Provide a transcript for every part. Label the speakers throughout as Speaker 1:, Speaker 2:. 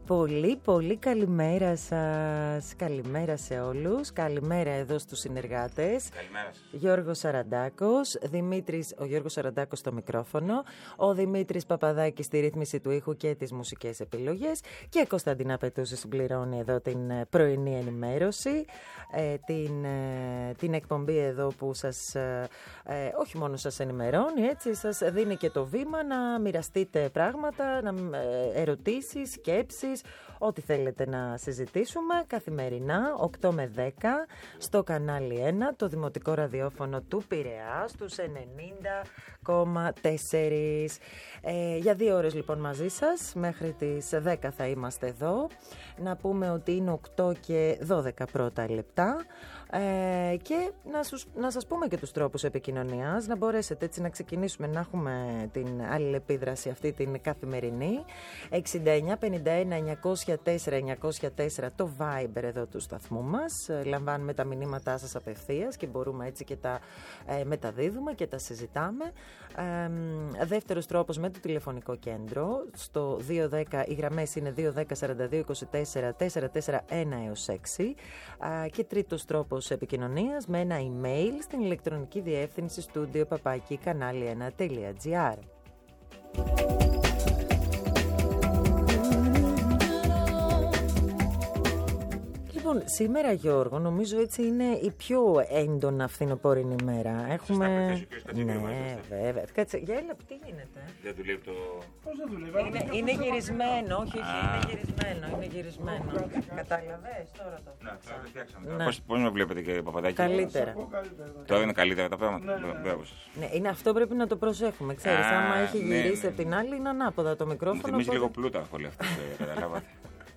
Speaker 1: Πολύ πολύ καλημέρα σας. Καλημέρα σε όλους. Καλημέρα εδώ στους συνεργάτες.
Speaker 2: Καλημέρα σας.
Speaker 1: Γιώργος Σαραντάκος, ο Γιώργος Σαραντάκος στο μικρόφωνο, ο Δημήτρης Παπαδάκης στη ρύθμιση του ήχου και τις μουσικές επιλογές και Κωνσταντίνα Πετούση συμπληρώνει εδώ την πρωινή ενημέρωση, την εκπομπή εδώ που σας όχι μόνο σας ενημερώνει, έτσι σας δίνει και το βήμα να μοιραστείτε πράγματα, ερωτήσεις, σκέψεις, ό,τι θέλετε να συζητήσουμε καθημερινά 8 με 10 στο κανάλι 1, το δημοτικό ραδιόφωνο του Πειραιά στους 90,4. Για 2 ώρες λοιπόν μαζί σας, μέχρι τις 10 θα είμαστε εδώ. Να πούμε ότι είναι 8 και 12 πρώτα λεπτά. Και να σας πούμε και τους τρόπους επικοινωνίας, να μπορέσετε έτσι να ξεκινήσουμε να έχουμε την αλληλεπίδραση αυτή την καθημερινή. 69 51 904 το Viber εδώ του σταθμού μας. Λαμβάνουμε τα μηνύματά σας απευθείας και μπορούμε έτσι και τα μεταδίδουμε και τα συζητάμε. Δεύτερος τρόπος με το τηλεφωνικό κέντρο στο 210, οι γραμμές είναι 210 42 24 441 έως 6. Και τρίτος τρόπος επικοινωνίας με ένα email στην ηλεκτρονική διεύθυνση studio@kanali1.gr. Λοιπόν, σήμερα Γιώργο, νομίζω έτσι είναι η πιο έντονα φθινοπόρινη ημέρα. Έχουμε. Ναι, βέβαια. Κάτσε, για έλα, τι γίνεται.
Speaker 2: Δεν δουλεύει το.
Speaker 3: Πώς δεν δουλεύει,
Speaker 1: είναι γυρισμένο, όχι, είναι γυρισμένο. Κατάλαβες, τώρα το φτιάξαμε.
Speaker 2: Πώς με βλέπετε και Παπαδάκη?
Speaker 1: Καλύτερα.
Speaker 2: Τώρα είναι καλύτερα τα πράγματα.
Speaker 1: Ναι, είναι αυτό, πρέπει να το προσέχουμε. Ξέρεις, άμα έχει γυρίσει από την άλλη, είναι ανάποδα το μικρόφωνο.
Speaker 2: Μου θυμίζει λίγο Πλούταρχο όλοι αυτοί, καταλάβατε.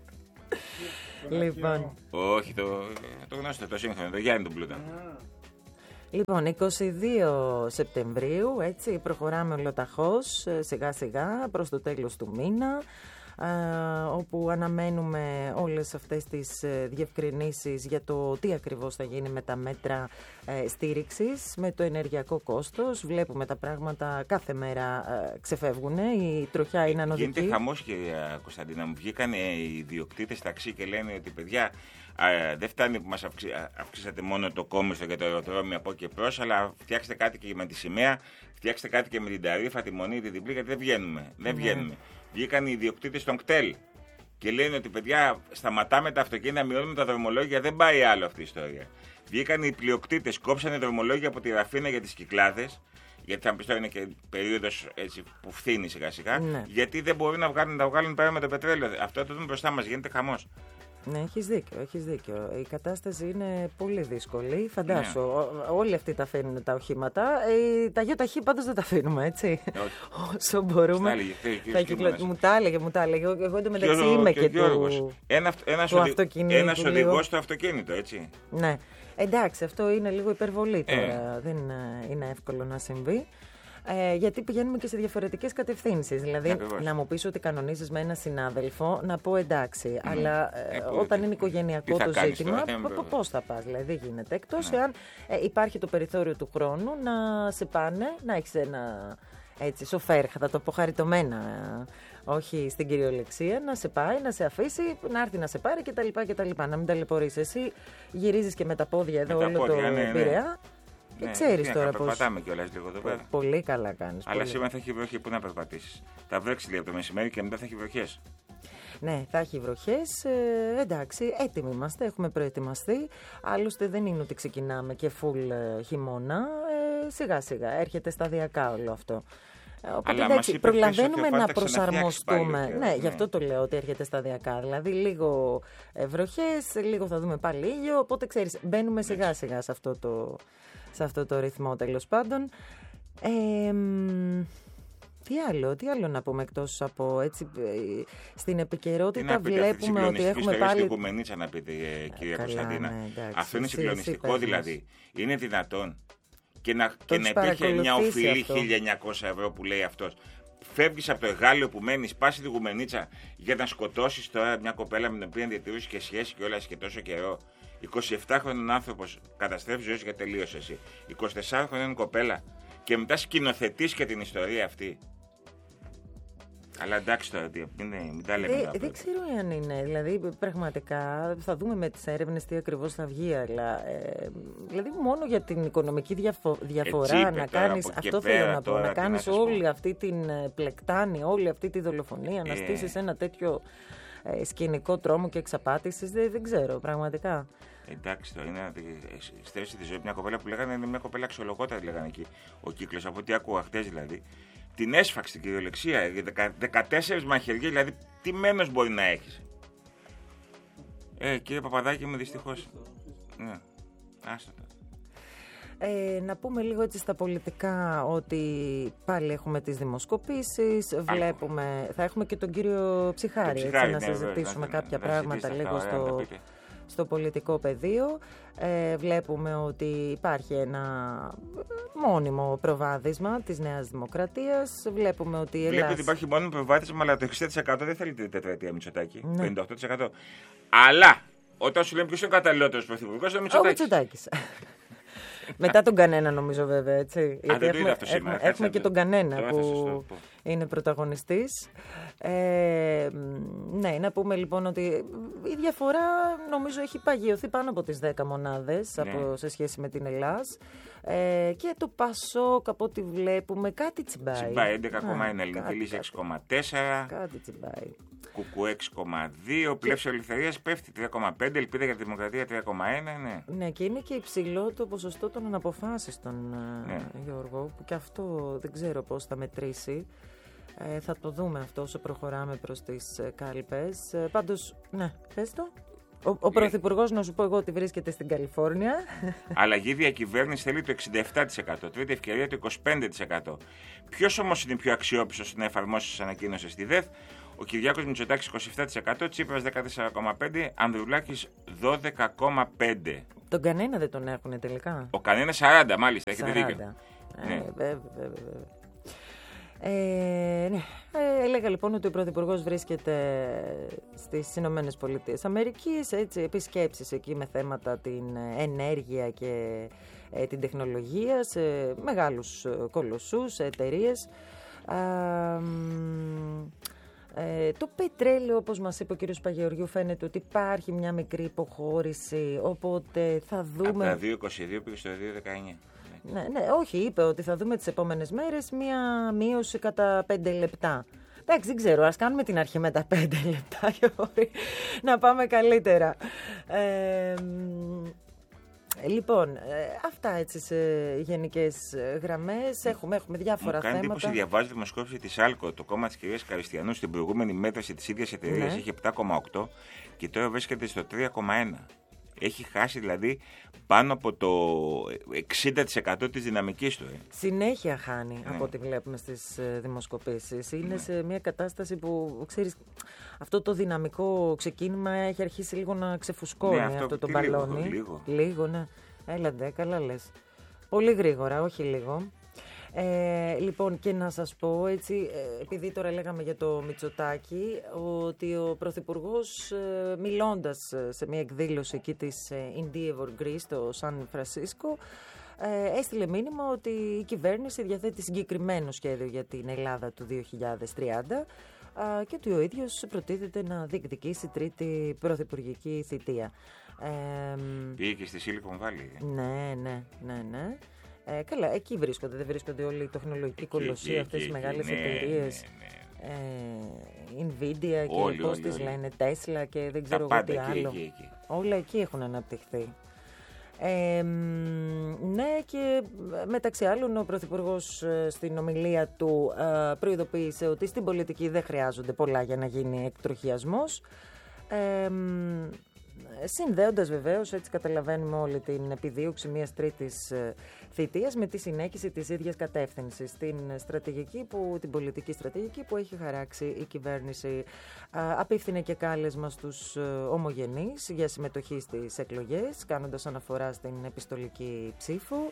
Speaker 1: Λοιπόν.
Speaker 2: Όχι, το γνωστό, το σύγχρονο, το Γιάννη τον Πλούταρχο.
Speaker 1: Λοιπόν, 22 Σεπτεμβρίου, έτσι, προχωράμε ολοταχώς, σιγά σιγά, προς το τέλος του μήνα, όπου αναμένουμε όλες αυτές τις διευκρινήσεις για το τι ακριβώς θα γίνει με τα μέτρα στήριξης, με το ενεργειακό κόστος. Βλέπουμε τα πράγματα κάθε μέρα ξεφεύγουν, η τροχιά είναι ανωδική.
Speaker 2: Γίνεται χαμός, κυρία Κωνσταντίνα μου. Βγήκαν οι ιδιοκτήτες ταξί και λένε ότι παιδιά, δεν φτάνει που μας αυξήσατε μόνο το κόμιστο και το αεροδρόμιο από εκεί προς, αλλά φτιάξτε κάτι και με τη σημαία, φτιάξτε κάτι και με την ταρίφα, τη μονή, τη διπλή, γιατί δεν βγαίνουμε. Δεν βγαίνουμε. Βγήκαν οι ιδιοκτήτες των κτέλ και λένε ότι παιδιά, σταματάμε τα αυτοκίνητα, μειώνουμε τα δρομολόγια, δεν πάει άλλο αυτή η ιστορία. Βγήκαν οι πλειοκτήτες, κόψανε δρομολόγια από τη Ραφίνα για τις Κυκλάδες, γιατί θα μου πεις τώρα είναι και περίοδος έτσι, που φθήνει σιγά σιγά, γιατί δεν μπορεί να τα βγάλουν πέρα με το πετρέλαιο. Αυτό το δούμε μπροστά μας, γίνεται χαμός.
Speaker 1: Ναι, έχεις δίκιο. Η κατάσταση είναι πολύ δύσκολη. Φαντάσου, όλοι αυτοί τα αφήνουν τα οχήματα. Τα ΙΧ πάντως δεν τα αφήνουμε, έτσι. Όσο μπορούμε. Μου τα έλεγε. Εγώ εντωμεταξύ είμαι και του αυτοκινήτου.
Speaker 2: Ένας οδηγός στο αυτοκίνητο, έτσι.
Speaker 1: Ναι. Εντάξει, αυτό είναι λίγο υπερβολή τώρα. Δεν είναι εύκολο να συμβεί. Γιατί πηγαίνουμε και σε διαφορετικές κατευθύνσεις. Δηλαδή, να μου πεις ότι κανονίζεις με έναν συνάδελφο, να πω εντάξει. Αλλά όταν είναι οικογενειακό το ζήτημα, πώς θα πας? Δηλαδή, δεν γίνεται. Εκτός εάν υπάρχει το περιθώριο του χρόνου να σε πάνε, να έχεις ένα έτσι, σοφέρ, θα το πω χαριτωμένα, όχι στην κυριολεξία, να σε πάει, να σε αφήσει, να έρθει να σε πάρει κτλ. Να μην ταλαιπωρείς. Εσύ γυρίζεις και με τα πόδια εδώ όλο το Πειραιά.
Speaker 2: Ναι,
Speaker 1: ξέρεις τώρα πώς.
Speaker 2: Περπατάμε κιόλας λίγο εδώ πέρα.
Speaker 1: Πολύ καλά κάνεις.
Speaker 2: Αλλά σήμερα θα έχει βροχή, πού να περπατήσεις? Θα βρέξει λίγο το μεσημέρι και μετά θα έχει βροχές.
Speaker 1: Ναι, θα έχει βροχές. Εντάξει, έτοιμοι είμαστε, έχουμε προετοιμαστεί. Άλλωστε δεν είναι ότι ξεκινάμε και full χειμώνα. Σιγά σιγά έρχεται σταδιακά όλο αυτό. Οπότε εντάξει, προλαβαίνουμε να προσαρμοστούμε. Ναι, γι' αυτό το λέω ότι έρχεται σταδιακά. Δηλαδή λίγο βροχές, λίγο θα δούμε πάλι ήλιο. Οπότε ξέρεις, μπαίνουμε σιγά σιγά σε αυτό το ρυθμό, τέλος πάντων. Τι άλλο να πούμε εκτός από έτσι στην επικαιρότητα βλέπουμε ότι έχουμε πάλι...
Speaker 2: Στην Κουμενίτσα να πείτε, κυρία Κωνσταντίνα. Αυτό είναι συγκλονιστικό δηλαδή. Είναι δυνατόν και να υπήρχε μια οφειλή 1.900 ευρώ που λέει αυτός. Φεύγεις από το Εγάλεο που μένεις, πας στη Κουμενίτσα για να σκοτώσεις τώρα μια κοπέλα με την οποία διατηρήσεις και σχέση και όλα και τόσο καιρό. 27χρονος άνθρωπος καταστρέφει ζωή και τελείωσε εσύ. 24χρονη κοπέλα και μετά σκηνοθετείς και την ιστορία αυτή. Αλλά εντάξει τώρα, μην τα λέμε.
Speaker 1: Δεν ξέρω αν είναι. Δηλαδή, πραγματικά θα δούμε με τις έρευνες τι ακριβώς θα βγει. Αλλά δηλαδή, μόνο για την οικονομική διαφορά να κάνεις. Αυτό θέλω να πω. Να κάνεις όλη αυτή την πλεκτάνη, όλη αυτή τη δολοφονία, να στήσεις ένα τέτοιο σκηνικό τρόμου και εξαπάτησης. Δεν ξέρω, πραγματικά.
Speaker 2: Εντάξει, το είναι στρέψη τη ζωή. Μια κοπέλα που λέγανε είναι μια κοπέλα αξιολογότατη, λέγανε εκεί ο κύκλος, από ό,τι άκουγα χτες δηλαδή. Την έσφαξε στην κυριολεξία. 14 μαχαιριές, δηλαδή τι μένος μπορεί να έχεις. Κύριε Παπαδάκη μου, δυστυχώς. Ναι, άστο.
Speaker 1: Να πούμε λίγο έτσι στα πολιτικά ότι πάλι έχουμε τις δημοσκοπήσεις, βλέπουμε, θα έχουμε και τον κύριο Ψιχάρη, έτσι, να συζητήσουμε κάποια πράγματα λίγο στο πολιτικό πεδίο. Βλέπουμε ότι υπάρχει ένα μόνιμο προβάδισμα της Νέας Δημοκρατίας. Βλέπουμε ότι
Speaker 2: Βλέπετε ότι υπάρχει μόνιμο προβάδισμα, αλλά το 60% δεν θέλει την τετραετία Μητσοτάκη. 58%. Αλλά όταν σου λέμε ποιος είναι ο καταλληλότερος πρωθυπουργός, είναι ο
Speaker 1: Μητσοτάκης. Μετά τον Κανένα, νομίζω, βέβαια. Έτσι.
Speaker 2: Γιατί
Speaker 1: έχουμε και τον Κανένα που είναι πρωταγωνιστής. Ναι, να πούμε λοιπόν ότι η διαφορά νομίζω έχει παγιωθεί πάνω από τις 10 μονάδες σε σχέση με την Ελλάδα. Και το Πασόκ, από ό,τι βλέπουμε, κάτι τσιμπάει.
Speaker 2: Τσιμπάει 11,1, Ελληνική Λύση 6,4.
Speaker 1: Κάτι τσιμπάει.
Speaker 2: Κουκού 6,2, Πλεύση Ελευθερίας πέφτει 3,5, Ελπίδα για τη Δημοκρατία 3,1, ναι.
Speaker 1: Ναι, και είναι και υψηλό το ποσοστό των αναποφάσιστων, Γιώργο, που και αυτό δεν ξέρω πώς θα μετρήσει. Θα το δούμε αυτό όσο προχωράμε προς τις κάλπες. Πάντως, ναι, πες το. Ο Πρωθυπουργός, να σου πω εγώ, ότι βρίσκεται στην Καλιφόρνια.
Speaker 2: Αλλαγή διακυβέρνηση θέλει το 67%, τρίτη ευκαιρία το 25%. Ποιος όμως είναι πιο αξιόπιστος να εφαρμόσει τις ανακοίνωσες στη ΔΕΘ? Ο Κυριάκος Μητσοτάκης 27%, Τσίπρας 14,5%, Ανδρουλάκης 12,5%.
Speaker 1: Τον Κανένα δεν τον έχουν τελικά.
Speaker 2: Ο Κανένα 40%, μάλιστα, έχετε δίκιο.
Speaker 1: Ναι. Ναι. Έλεγα λοιπόν ότι ο Πρωθυπουργός βρίσκεται στις Ηνωμένες Πολιτείες Αμερικής, έτσι, επισκέψεις εκεί με θέματα την ενέργεια και την τεχνολογία σε μεγάλους κολοσσούς, σε εταιρείες. Το πετρέλαιο, όπως μας είπε ο κ. Παγεωργιού, φαίνεται ότι υπάρχει μια μικρή υποχώρηση, οπότε θα δούμε...
Speaker 2: Από τα 2,22 πήγε στο 2,19.
Speaker 1: Ναι, όχι, είπε ότι θα δούμε τις επόμενες μέρες μια μείωση κατά 5 λεπτά. Εντάξει, δεν ξέρω, ας κάνουμε την αρχή με τα 5 λεπτά και μπορεί να πάμε καλύτερα. Λοιπόν, αυτά έτσι σε γενικές γραμμές. Έχουμε διάφορα θέματα.
Speaker 2: Κάνει εντύπωση, διαβάζει δημοσκόπηση της ΑΛΚΟ, το κόμμα της κυρίας Καριστιανού, στην προηγούμενη μέτρηση της ίδιας εταιρείας είχε 7,8 και τώρα βρίσκεται στο 3,1. Έχει χάσει δηλαδή πάνω από το 60% της δυναμικής του.
Speaker 1: Συνέχεια χάνει, από ό,τι βλέπουμε στις δημοσκοπήσεις. Είναι σε μια κατάσταση που, ξέρεις, αυτό το δυναμικό ξεκίνημα έχει αρχίσει λίγο να ξεφουσκώνει, αυτό το μπαλόνι. Λίγο, ναι. Έλατε, καλά λες. Πολύ γρήγορα, όχι λίγο. Λοιπόν, και να σας πω έτσι, επειδή τώρα λέγαμε για το Μητσοτάκη, ότι ο Πρωθυπουργός, μιλώντας σε μια εκδήλωση εκεί της Endeavor Greece στο Σαν Φρανσίσκο, έστειλε μήνυμα ότι η κυβέρνηση διαθέτει συγκεκριμένο σχέδιο για την Ελλάδα του 2030 και ότι ο ίδιος προτίθεται να διεκδικήσει τρίτη πρωθυπουργική θητεία.
Speaker 2: Πήγε και στη Silicon Valley.
Speaker 1: Ναι. Καλά, εκεί βρίσκονται, δεν βρίσκονται όλοι οι τεχνολογικοί κολοσσοί, αυτές οι μεγάλες εταιρείες. Nvidia και πώς τις λένε, Tesla και δεν ξέρω εγώ τι άλλο. Όλα εκεί έχουν αναπτυχθεί. Ναι, και μεταξύ άλλων ο Πρωθυπουργός στην ομιλία του προειδοποίησε ότι στην πολιτική δεν χρειάζονται πολλά για να γίνει εκτροχιασμός. Συνδέοντας βεβαίως, έτσι καταλαβαίνουμε όλη την επιδίωξη μιας τρίτης θητείας με τη συνέχιση της ίδιας κατεύθυνσης, την πολιτική στρατηγική που έχει χαράξει η κυβέρνηση. Απίφθινε και κάλεσμα στους ομογενείς για συμμετοχή στις εκλογές, κάνοντας αναφορά στην επιστολική ψήφο.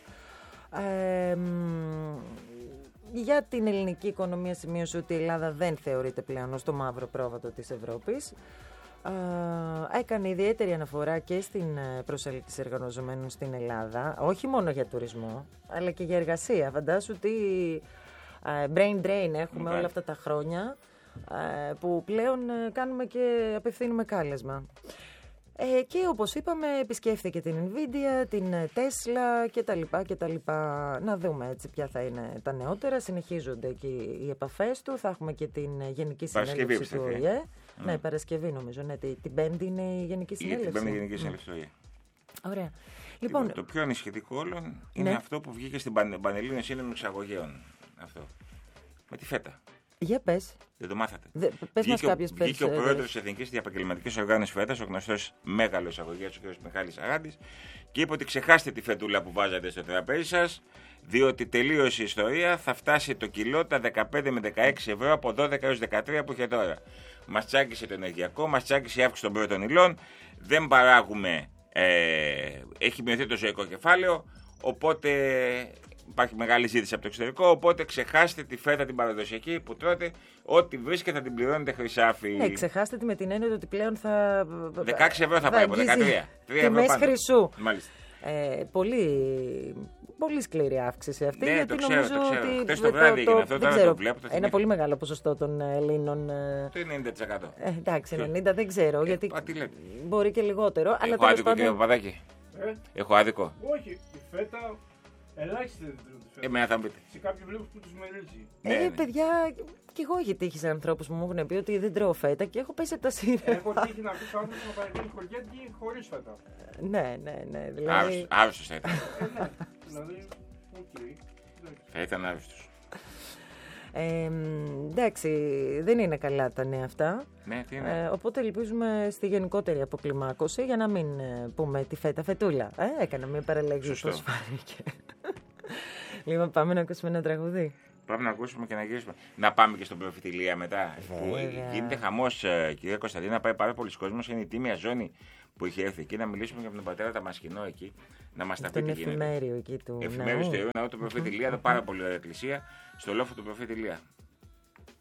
Speaker 1: Για την ελληνική οικονομία σημείωσε ότι η Ελλάδα δεν θεωρείται πλέον ως το μαύρο πρόβατο της Ευρώπης. Έκανε ιδιαίτερη αναφορά και στην προσέλκυση εργαζομένων στην Ελλάδα, όχι μόνο για τουρισμό, αλλά και για εργασία. Φαντάσου τι brain drain έχουμε όλα αυτά τα χρόνια που πλέον κάνουμε και απευθύνουμε κάλεσμα. Και όπως είπαμε, επισκέφθηκε την Nvidia, την Tesla κτλ. Να δούμε έτσι ποια θα είναι τα νεότερα. Συνεχίζονται εκεί οι επαφές του. Θα έχουμε και την Γενική Συνέλευση του ΟΗΕ. Ναι, Παρασκευή νομίζω. Ναι, την Πέμπτη είναι η Γενική Συνέλευση.
Speaker 2: Την Πέμπτη Γενική Συνέλευση του ΟΗΕ.
Speaker 1: Ωραία.
Speaker 2: Λοιπόν, το πιο ανησυχητικό όλων είναι αυτό που βγήκε στην Πανελλήνιο Σύνοδο Εξαγωγέων. Αυτό. Με τη φέτα.
Speaker 1: Για πες.
Speaker 2: Δεν το μάθατε.
Speaker 1: Πες μας κάποιες
Speaker 2: βγήκε ο πρόεδρος της Εθνικής Διαπαγγελματικής Οργάνωσης Φέτας, ο γνωστός μέγαλος εισαγωγέας, ο κ. Μιχάλης Αγάντης, και είπε ότι ξεχάστε τη φετούλα που βάζατε στο τραπέζι σας, διότι τελείωσε η ιστορία, θα φτάσει το κιλό τα 15 με 16 ευρώ από 12 έως 13 που είχε τώρα. Μας τσάκισε το ενεργειακό, μας τσάκισε η αύξηση των πρώτων υλών, δεν παράγουμε, έχει μειωθεί το ζωικό κεφάλαιο, οπότε υπάρχει μεγάλη ζήτηση από το εξωτερικό, οπότε ξεχάστε τη φέτα την παραδοσιακή που τρώτε, ό,τι βρίσκεται θα την πληρώνετε χρυσάφι.
Speaker 1: Ναι, ξεχάστε τη με την έννοια ότι πλέον θα...
Speaker 2: 16 ευρώ θα πάει από 13.
Speaker 1: Τιμές χρυσού.
Speaker 2: Μάλιστα.
Speaker 1: Πολύ σκληρή αύξηση αυτή.
Speaker 2: Ναι,
Speaker 1: γιατί
Speaker 2: το
Speaker 1: νομίζω
Speaker 2: ξέρω.
Speaker 1: ότι
Speaker 2: Χτες το βράδυ έγινε αυτό, τώρα το βλέπω.
Speaker 1: Ένα πολύ μεγάλο ποσοστό των Ελλήνων.
Speaker 2: Το 90%.
Speaker 1: Εντάξει, 90% δεν ξέρω. Γιατί
Speaker 2: τι λέτε.
Speaker 1: μπορεί και λιγότερο.
Speaker 2: Έχω άδικο, κύριε Παπαδάκη. Έχω άδικο.
Speaker 3: Όχι, η φέτα ελάχιστη δεν τρώει τη φέτα.
Speaker 2: Εμένα θα μου πείτε.
Speaker 3: Σε κάποιους βλέπεις που τους μερίζει.
Speaker 1: Παιδιά, κι εγώ έχει τύχει σε ανθρώπους που μου έχουν πει ότι δεν τρώω φέτα και έχω πέσει από τα σύννεφα.
Speaker 3: Έχω τύχει να πεις άνθρωπος να παραγγέλνει χωριέτικη χωρίς φέτα.
Speaker 1: Ναι. Δηλαδή...
Speaker 2: Άρρωστος θα ήταν.
Speaker 3: Δηλαδή, οκ.
Speaker 2: Θα ήταν άρρωστος.
Speaker 1: Εντάξει, δεν είναι καλά τα νέα αυτά.
Speaker 2: Ναι, τι είναι.
Speaker 1: Οπότε ελπίζουμε στη γενικότερη αποκλιμάκωση για να μην πούμε τη φέτα φετούλα. Έκανα μια παραλλαγή, πώς φάνηκε. Λοιπόν, πάμε να ακούσουμε ένα τραγούδι.
Speaker 2: Πάμε να ακούσουμε και να γυρίσουμε. Να πάμε και στον προφητηλία μετά. Που γίνεται χαμός, κυρία Κωνσταντίνα, πάει πάρα πολλοί κόσμος. Είναι η τίμια ζώνη που είχε έρθει εκεί. Να μιλήσουμε για τον πατέρα Ταμασκηνό εκεί. Να μας τα πει τι γίνεται.
Speaker 1: Εφημέριο εκεί του.
Speaker 2: Εφημέριο στο Ιερό Ναό του Προφήτη Ηλία, πάρα πολύ ωραία εκκλησία, στο λόφο του Προφήτη Ηλία.